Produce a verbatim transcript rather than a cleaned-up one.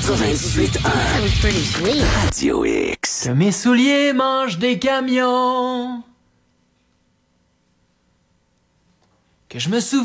quatre-vingt-dix-huit un. Radio X. Que mes souliers mangent des camions. Que je me souviens